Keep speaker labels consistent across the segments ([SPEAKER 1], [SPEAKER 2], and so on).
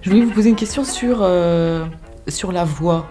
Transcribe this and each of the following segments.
[SPEAKER 1] Je voulais vous poser une question sur la voix.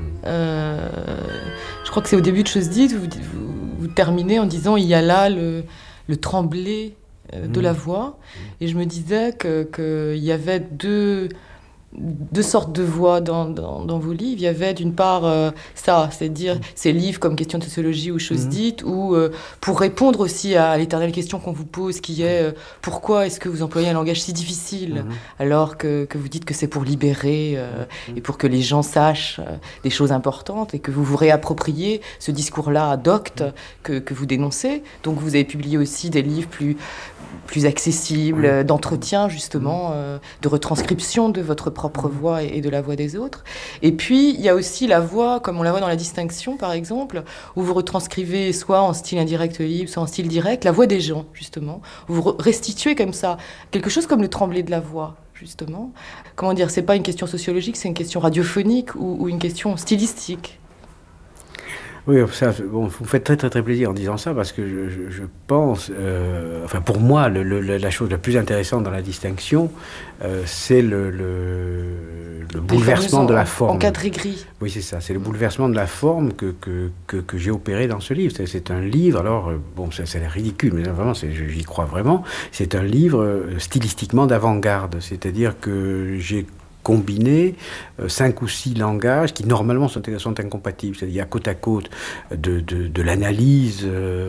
[SPEAKER 1] Je crois que c'est au début de Choses dites, vous terminez en disant « il y a là le tremblé de la voix ». Et je me disais qu'il y avait deux sortes de voix dans vos livres. Il y avait d'une part c'est-à-dire ces livres comme Questions de sociologie ou Choses dites, ou pour répondre aussi à l'éternelle question qu'on vous pose, qui est pourquoi est-ce que vous employez un langage si difficile alors que vous dites que c'est pour libérer et pour que les gens sachent des choses importantes et que vous vous réappropriez ce discours-là docte que vous dénoncez. Donc vous avez publié aussi des livres plus accessibles, d'entretien justement, de retranscription de votre propre voix et de la voix des autres. Et puis il y a aussi la voix, comme on la voit dans La Distinction par exemple, où vous retranscrivez soit en style indirect libre, soit en style direct, la voix des gens justement, où vous restituez comme ça quelque chose comme le tremblé de la voix justement. Comment dire, c'est pas une question sociologique, c'est une question radiophonique ou une question stylistique.
[SPEAKER 2] Oui, ça, bon, vous me faites très très très plaisir en disant ça, parce que je pense, enfin pour moi, la chose la plus intéressante dans La Distinction, c'est le bouleversement de la forme.
[SPEAKER 1] Encadré gris.
[SPEAKER 2] Oui, c'est ça, c'est le bouleversement de la forme que j'ai opéré dans ce livre. C'est un livre, alors, bon, ça a l'air ridicule, mais vraiment, j'y crois vraiment, c'est un livre stylistiquement d'avant-garde, c'est-à-dire que j'ai combiné 5 ou 6 langages qui normalement sont incompatibles. C'est-à-dire il y a côte à côte de l'analyse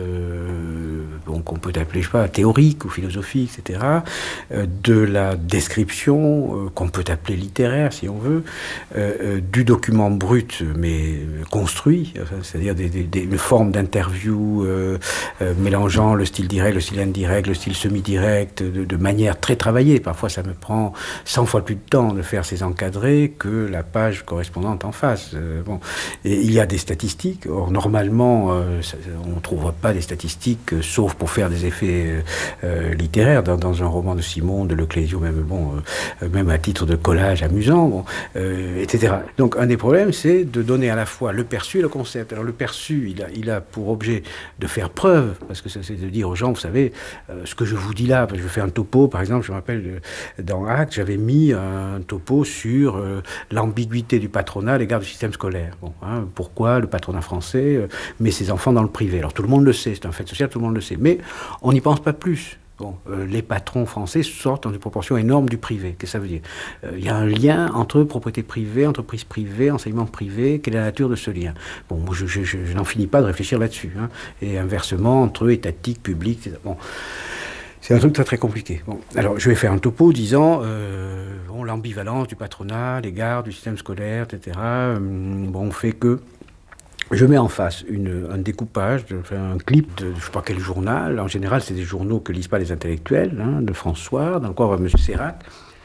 [SPEAKER 2] qu'on peut appeler, je sais pas, théorique ou philosophique, etc. De la description qu'on peut appeler littéraire, si on veut, du document brut mais construit, c'est-à-dire une forme d'interview mélangeant le style direct, le style indirect, le style semi-direct, de manière très travaillée. Parfois ça me prend 100 fois plus de temps de faire ces encadrés que la page correspondante en face. Bon. Et il y a des statistiques. Or, normalement, on ne trouve pas des statistiques, sauf pour faire des effets littéraires, dans un roman de Simon, de Leclésio, même à titre de collage amusant, etc. Donc, un des problèmes, c'est de donner à la fois le perçu et le concept. Alors, le perçu, il a pour objet de faire preuve, parce que c'est de dire aux gens, vous savez, ce que je vous dis là, je fais un topo, par exemple, je me rappelle, dans Actes, j'avais mis un topo sur l'ambiguïté du patronat à l'égard du système scolaire. Bon, pourquoi le patronat français met ses enfants dans le privé? Alors tout le monde le sait, c'est un fait social, tout le monde le sait, mais on n'y pense pas plus. Bon, les patrons français sortent dans une proportion énorme du privé. Qu'est-ce que ça veut dire? Il y a un lien entre propriété privée, entreprise privée, enseignement privé. Quelle est la nature de ce lien? Bon, moi, je n'en finis pas de réfléchir là-dessus. Et inversement, entre étatique, public, etc. Bon. C'est un truc très très compliqué. Bon, alors je vais faire un topo disant l'ambivalence du patronat, l'égard du système scolaire, etc. Bon, fait que je mets en face un découpage, un clip de je ne sais pas quel journal. En général, c'est des journaux que lisent pas les intellectuels, de François, dans le quoi on voit M. Sérac.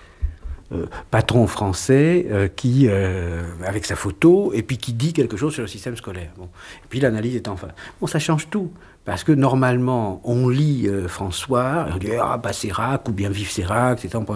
[SPEAKER 2] Patron français qui, avec sa photo, et puis qui dit quelque chose sur le système scolaire. Bon. Et puis l'analyse est en face. Bon, ça change tout. Parce que normalement, on lit François, et on dit « Ah, bah Sérac » ou bien « Vive Sérac », etc.